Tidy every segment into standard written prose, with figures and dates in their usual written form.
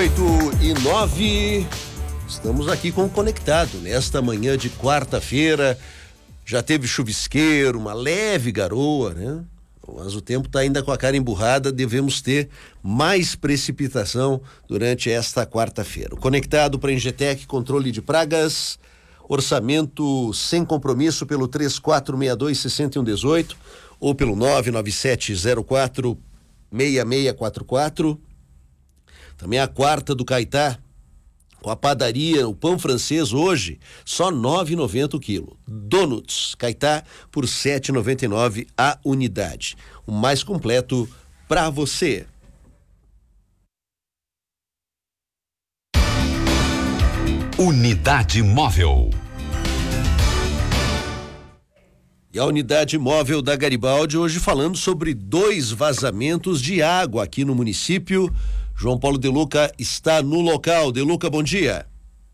8:09. Estamos aqui com o Conectado nesta manhã de quarta-feira. Já teve chuvisqueiro, uma leve garoa, né? Mas o tempo está ainda com a cara emburrada, devemos ter mais precipitação durante esta quarta-feira. Conectado para Engetec, controle de pragas, orçamento sem compromisso pelo 3462-6118 ou pelo 99704-6644. Também a quarta do Caetá, com a padaria, o pão francês hoje, só R$ 9,90 o quilo. Donuts, Caetá, por R$ 7,99 a unidade. O mais completo para você. Unidade Móvel. E a unidade móvel da Garibaldi hoje falando sobre 2 vazamentos de água aqui no município. João Paulo De Luca está no local. De Luca, bom dia.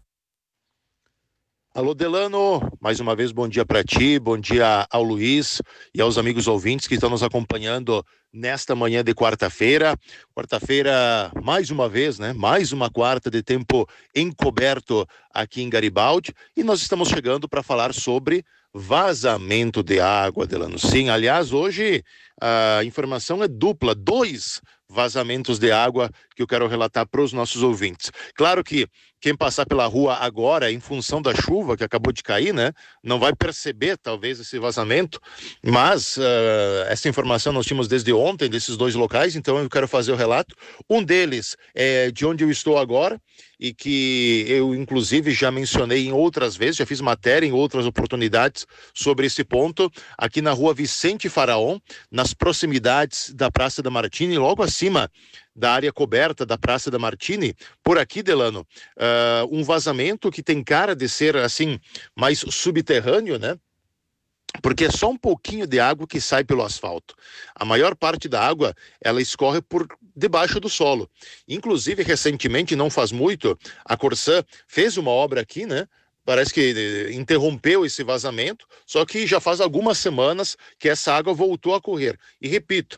Alô, Delano, mais uma vez bom dia para ti, bom dia ao Luiz e aos amigos ouvintes que estão nos acompanhando nesta manhã de quarta-feira. Quarta-feira, mais uma vez, né? Mais uma quarta de tempo encoberto aqui em Garibaldi e nós estamos chegando para falar sobre vazamento de água, Delano. Sim, aliás, hoje a informação é dupla, 2 vazamentos de água que eu quero relatar para os nossos ouvintes. Claro que quem passar pela rua agora, em função da chuva que acabou de cair, né, não vai perceber talvez esse vazamento, mas essa informação nós tínhamos desde ontem desses 2 locais, então eu quero fazer o relato. Um deles é de onde eu estou agora e que eu inclusive já mencionei em outras vezes, já fiz matéria em outras oportunidades sobre esse ponto, aqui na rua Vicente Faraon, nas proximidades da Praça da Martini, logo acima da área coberta da Praça da Martini, por aqui, Delano, um vazamento que tem cara de ser, assim, mais subterrâneo, né? Porque é só um pouquinho de água que sai pelo asfalto. A maior parte da água, ela escorre por debaixo do solo. Inclusive, recentemente, não faz muito, a Corsã fez uma obra aqui, né? Parece que interrompeu esse vazamento, só que já faz algumas semanas que essa água voltou a correr. E repito,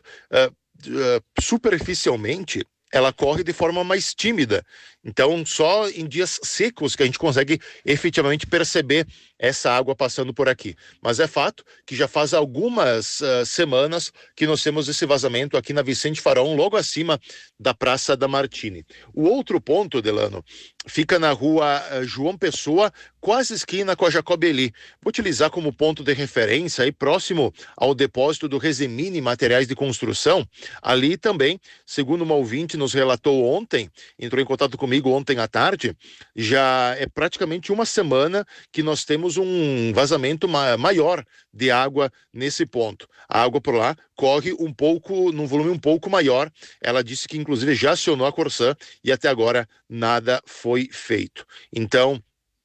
superficialmente, ela corre de forma mais tímida. Então, só em dias secos que a gente consegue efetivamente perceber essa água passando por aqui. Mas é fato que já faz algumas semanas que nós temos esse vazamento aqui na Vicente Faraon, logo acima da Praça da Martini. O outro ponto, Delano, fica na rua João Pessoa, quase esquina com a Jacobeli. Vou utilizar como ponto de referência aí próximo ao depósito do Resemini Materiais de Construção. Ali também, segundo uma ouvinte nos relatou ontem, entrou em contato comigo ontem à tarde, já é praticamente uma semana que nós temos um vazamento maior de água nesse ponto. A água por lá corre um pouco, num volume um pouco maior. Ela disse que inclusive já acionou a Corsã e até agora nada foi feito. Então,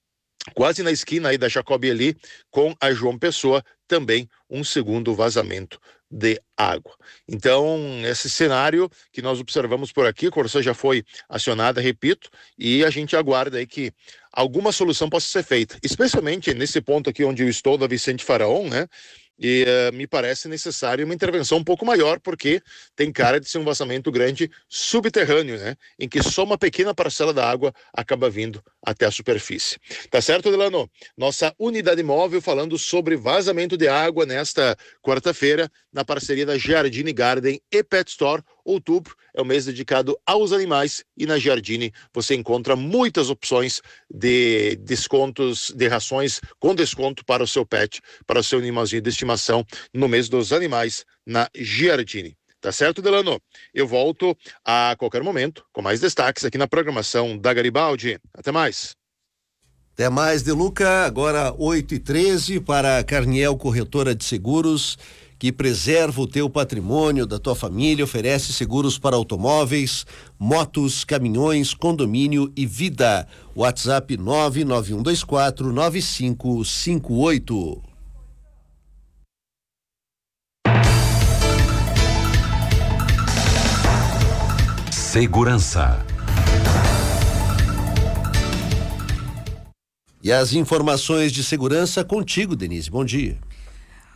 quase na esquina aí da Jacobeli com a João Pessoa, também um segundo vazamento de água. Então, esse cenário que nós observamos por aqui, a Corsã já foi acionada, repito, e a gente aguarda aí que alguma solução possa ser feita, especialmente nesse ponto aqui onde eu estou, da Vicente Faraon, né? E me parece necessário uma intervenção um pouco maior, porque tem cara de ser um vazamento grande subterrâneo, né? Em que só uma pequena parcela da água acaba vindo até a superfície. Tá certo, Delano? Nossa unidade móvel falando sobre vazamento de água nesta quarta-feira, na parceria da Giardini Garden e Pet Store. Outubro é o mês dedicado aos animais e na Giardini você encontra muitas opções de descontos, de rações com desconto para o seu pet, para o seu animalzinho de estimação no mês dos animais na Giardini. Tá certo, Delano? Eu volto a qualquer momento com mais destaques aqui na programação da Garibaldi. Até mais. Até mais, De Luca. Agora 8:13 para a Carniel Corretora de Seguros, que preserva o teu patrimônio, da tua família, oferece seguros para automóveis, motos, caminhões, condomínio e vida. WhatsApp 991249558. Segurança. E as informações de segurança contigo, Denise. Bom dia.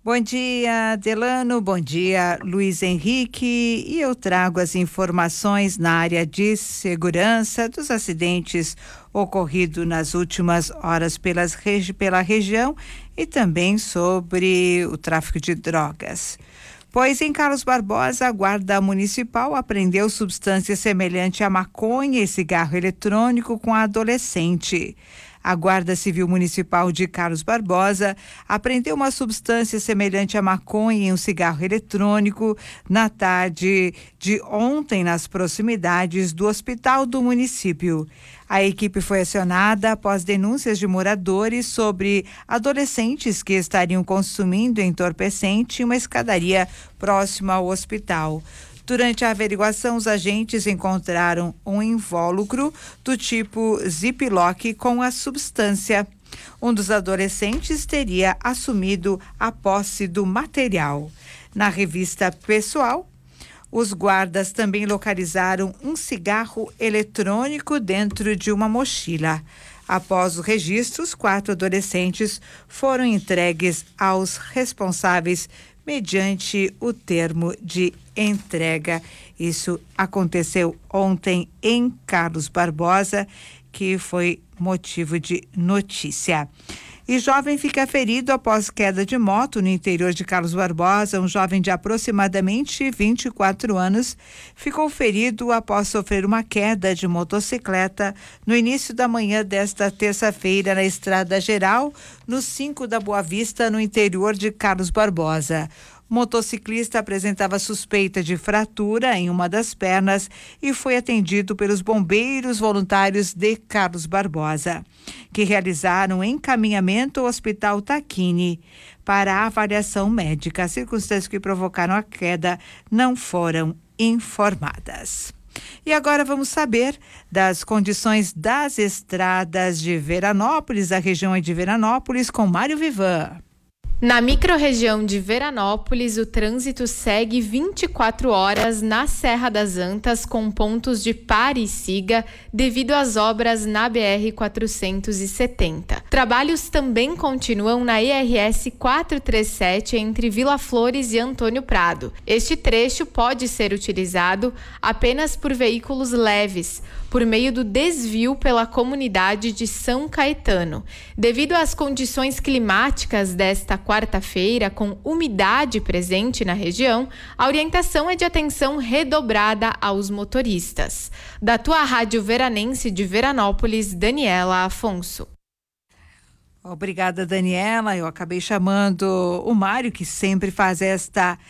Bom dia, Delano. Bom dia, Luiz Henrique. E eu trago as informações na área de segurança dos acidentes ocorridos nas últimas horas pela região e também sobre o tráfico de drogas. Pois em Carlos Barbosa, a Guarda Municipal apreendeu substância semelhante a maconha e cigarro eletrônico com a adolescente. A Guarda Civil Municipal de Carlos Barbosa apreendeu uma substância semelhante a maconha e um cigarro eletrônico na tarde de ontem nas proximidades do hospital do município. A equipe foi acionada após denúncias de moradores sobre adolescentes que estariam consumindo entorpecente em uma escadaria próxima ao hospital. Durante a averiguação, os agentes encontraram um invólucro do tipo Ziploc com a substância. Um dos adolescentes teria assumido a posse do material. Na revista Pessoal, os guardas também localizaram um cigarro eletrônico dentro de uma mochila. Após os registros, 4 adolescentes foram entregues aos responsáveis mediante o termo de entrega. Isso aconteceu ontem em Carlos Barbosa, que foi motivo de notícia. E jovem fica ferido após queda de moto no interior de Carlos Barbosa. Um jovem de aproximadamente 24 anos ficou ferido após sofrer uma queda de motocicleta no início da manhã desta terça-feira na Estrada Geral, no 5 da Boa Vista, no interior de Carlos Barbosa. O motociclista apresentava suspeita de fratura em uma das pernas e foi atendido pelos bombeiros voluntários de Carlos Barbosa, que realizaram encaminhamento ao Hospital Taquini para avaliação médica. As circunstâncias que provocaram a queda não foram informadas. E agora vamos saber das condições das estradas de Veranópolis, a região de Veranópolis, com Mário Vivan. Na microrregião de Veranópolis, o trânsito segue 24 horas na Serra das Antas, com pontos de pare e siga devido às obras na BR-470. Trabalhos também continuam na IRS 437 entre Vila Flores e Antônio Prado. Este trecho pode ser utilizado apenas por veículos leves, por meio do desvio pela comunidade de São Caetano. Devido às condições climáticas desta quarta-feira, com umidade presente na região, a orientação é de atenção redobrada aos motoristas. Da tua Rádio Veranense de Veranópolis, Daniela Afonso. Obrigada, Daniela. Eu acabei chamando o Mário, que sempre faz esta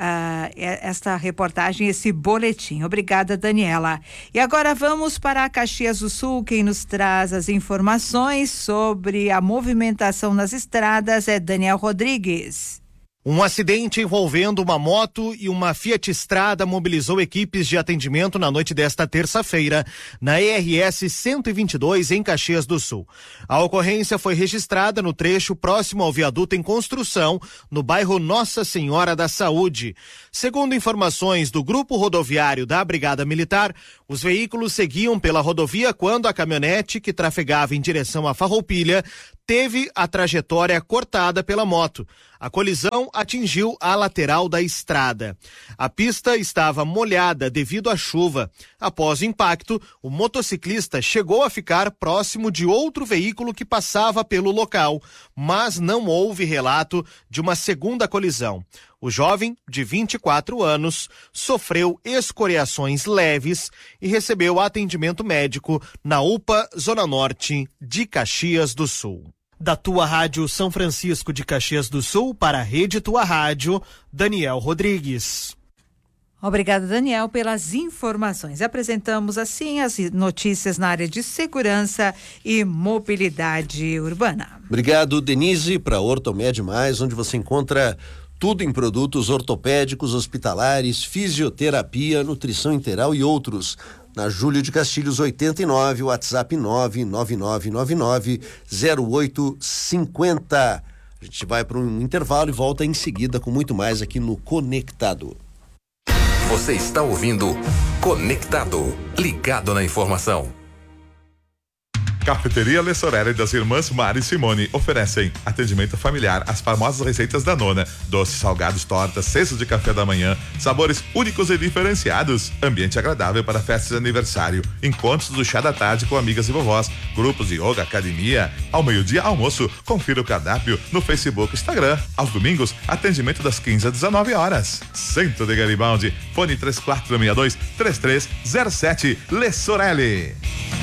reportagem, esse boletim. Obrigada, Daniela. E agora vamos para Caxias do Sul. Quem nos traz as informações sobre a movimentação nas estradas é Daniel Rodrigues. Um acidente envolvendo uma moto e uma Fiat Strada mobilizou equipes de atendimento na noite desta terça-feira, na ERS 122, em Caxias do Sul. A ocorrência foi registrada no trecho próximo ao viaduto em construção, no bairro Nossa Senhora da Saúde. Segundo informações do Grupo Rodoviário da Brigada Militar, os veículos seguiam pela rodovia quando a caminhonete, que trafegava em direção à Farroupilha, teve a trajetória cortada pela moto. A colisão atingiu a lateral da estrada. A pista estava molhada devido à chuva. Após o impacto, o motociclista chegou a ficar próximo de outro veículo que passava pelo local, mas não houve relato de uma segunda colisão. O jovem, de 24 anos, sofreu escoriações leves e recebeu atendimento médico na UPA Zona Norte de Caxias do Sul. Da Tua Rádio São Francisco de Caxias do Sul para a Rede Tua Rádio, Daniel Rodrigues. Obrigada, Daniel, pelas informações. Apresentamos assim as notícias na área de segurança e mobilidade urbana. Obrigado, Denise, para Ortomed Mais, onde você encontra tudo em produtos ortopédicos, hospitalares, fisioterapia, nutrição integral e outros. Na Júlio de Castilhos 89, WhatsApp 999990850. A gente vai para um intervalo e volta em seguida com muito mais aqui no Conectado. Você está ouvindo Conectado, ligado na informação. Cafeteria Le Sorelli das irmãs Mari e Simone oferecem atendimento familiar, as famosas receitas da nona, doces, salgados, tortas, cestos de café da manhã, sabores únicos e diferenciados, ambiente agradável para festas de aniversário, encontros do chá da tarde com amigas e vovós, grupos de yoga, academia, ao meio-dia almoço. Confira o cardápio no Facebook e Instagram. Aos domingos, atendimento das 15 às 19 horas. Centro de Garibaldi, fone 3462-3307, Le Sorelli.